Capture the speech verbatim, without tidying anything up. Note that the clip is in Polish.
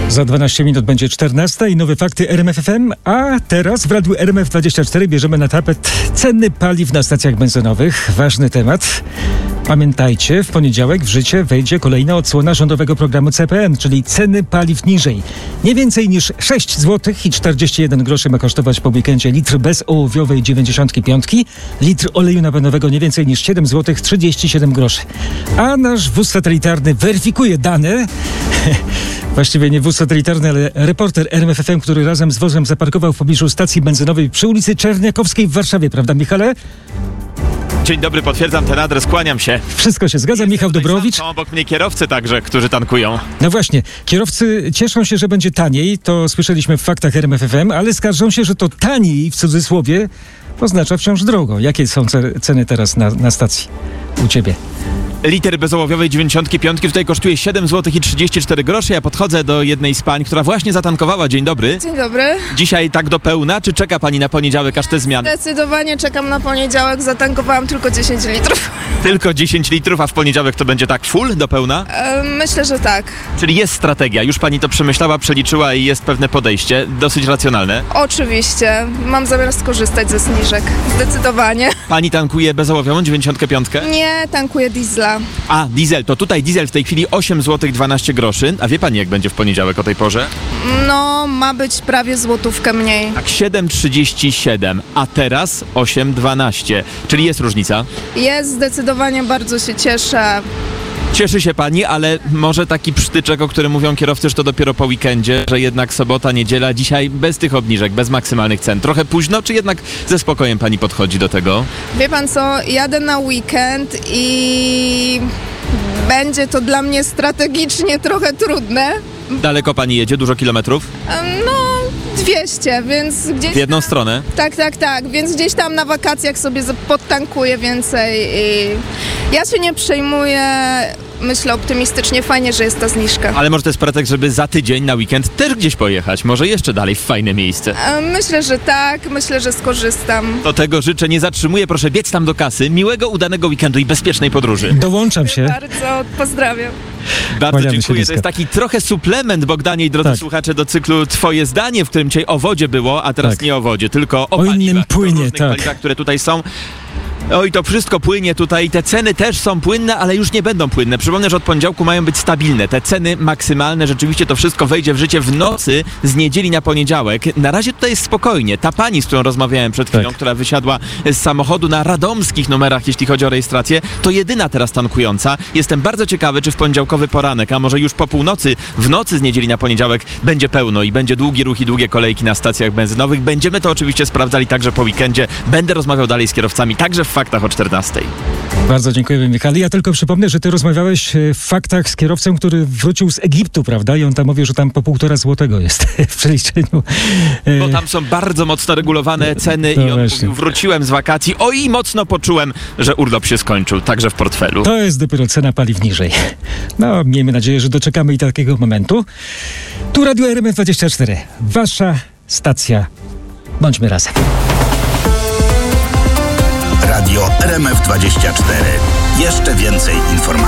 Za dwanaście minut będzie czternasta i nowe fakty R M F F M, a teraz w Radiu R M F dwadzieścia cztery bierzemy na tapet ceny paliw na stacjach benzynowych. Ważny temat. Pamiętajcie, w poniedziałek w życie wejdzie kolejna odsłona rządowego programu C P N, czyli ceny paliw niżej. Nie więcej niż sześć złotych i czterdzieści jeden groszy ma kosztować po weekendzie litr bezołowiowej dziewięćdziesiąt pięć, litr oleju napędowego nie więcej niż siedem złotych trzydzieści siedem groszy. A nasz wóz satelitarny weryfikuje dane. Właściwie nie wóz satelitarny, ale reporter R M F F M, który razem z wozem zaparkował w pobliżu stacji benzynowej przy ulicy Czerniakowskiej w Warszawie. Prawda, Michale? Dzień dobry, potwierdzam ten adres, kłaniam się. Wszystko się zgadza, Jestem Michał Dobrowicz. Są obok mnie kierowcy także, którzy tankują. No właśnie, kierowcy cieszą się, że będzie taniej, to słyszeliśmy w faktach R M F F M, ale skarżą się, że to taniej w cudzysłowie oznacza wciąż drogo. Jakie są ceny teraz na, na stacji u ciebie? Liter bezołowiowej dziewięćdziesiąt pięć tutaj kosztuje siedem złotych i trzydzieści cztery grosze. Ja podchodzę do jednej z pań, która właśnie zatankowała. Dzień dobry. Dzień dobry. Dzisiaj tak do pełna, czy czeka pani na poniedziałek aż te zmiany? Zdecydowanie czekam na poniedziałek. Zatankowałam tylko dziesięć litrów. Tylko dziesięć litrów, a w poniedziałek to będzie tak full do pełna? E, myślę, że tak. Czyli jest strategia. Już pani to przemyślała, przeliczyła i jest pewne podejście. Dosyć racjonalne. Oczywiście. Mam zamiar skorzystać ze zniżek. Zdecydowanie. Pani tankuje bezołowiową dziewięćdziesiąt pięć? Nie, tankuję diesla. A, diesel. To tutaj diesel w tej chwili osiem złotych dwanaście groszy. A wie pani, jak będzie w poniedziałek o tej porze? No, ma być prawie złotówkę mniej. Tak, siedem trzydzieści siedem, a teraz osiem dwanaście. Czyli jest różnica? Jest, zdecydowanie, bardzo się cieszę. Cieszy się pani, ale może taki przytyczek, o którym mówią kierowcy, że to dopiero po weekendzie, że jednak sobota, niedziela, dzisiaj bez tych obniżek, bez maksymalnych cen. Trochę późno, czy jednak ze spokojem pani podchodzi do tego? Wie pan co, jadę na weekend i będzie to dla mnie strategicznie trochę trudne. Daleko pani jedzie? Dużo kilometrów? Em, No, dwieście, więc gdzieś... W jedną stronę? Tak, tak, tak, więc gdzieś tam na wakacjach sobie za- podtankuję więcej i ja się nie przejmuję, myślę optymistycznie, fajnie, że jest ta zniżka. Ale może to jest pretekst, żeby za tydzień na weekend też gdzieś pojechać, może jeszcze dalej w fajne miejsce. E, Myślę, że tak, myślę, że skorzystam. Do tego życzę, nie zatrzymuję, proszę biec tam do kasy, miłego, udanego weekendu i bezpiecznej podróży. Dołączam się. Bardzo pozdrawiam. Bardzo Kłaniamy się dziękuję. nisko. To jest taki trochę suplement, Bogdanie i drodzy Tak. słuchacze, do cyklu Twoje zdanie, w którym dzisiaj o wodzie było, a teraz Tak. nie o wodzie, tylko o, O innym paliwach, płynie, o różnych tak. paliwach, które tutaj są. Oj, to wszystko płynie tutaj, te ceny też są płynne, ale już nie będą płynne. Przypomnę, że od poniedziałku mają być stabilne. Te ceny maksymalne, rzeczywiście to wszystko wejdzie w życie w nocy z niedzieli na poniedziałek. Na razie tutaj jest spokojnie. Ta pani, z którą rozmawiałem przed chwilą, Tak. która wysiadła z samochodu na radomskich numerach, jeśli chodzi o rejestrację, to jedyna teraz tankująca. Jestem bardzo ciekawy, czy w poniedziałkowy poranek, a może już po północy, w nocy z niedzieli na poniedziałek będzie pełno i będzie długi ruch i długie kolejki na stacjach benzynowych. Będziemy to oczywiście sprawdzali także po weekendzie. Będę rozmawiał dalej z kierowcami, także w faktach o czternastej. Bardzo dziękujemy, Michale. Ja tylko przypomnę, że ty rozmawiałeś e, w faktach z kierowcą, który wrócił z Egiptu, prawda? I on tam mówił, że tam po półtora złotego jest w przeliczeniu. E, Bo tam są bardzo mocno regulowane ceny To i on właśnie. mówił, wróciłem z wakacji, oj, i mocno poczułem, że urlop się skończył, także w portfelu. To jest dopiero cena paliw niżej. No, miejmy nadzieję, że doczekamy i takiego momentu. Tu Radio R M F dwadzieścia cztery. Wasza stacja. Bądźmy razem. Radio R M F dwadzieścia cztery. Jeszcze więcej informacji.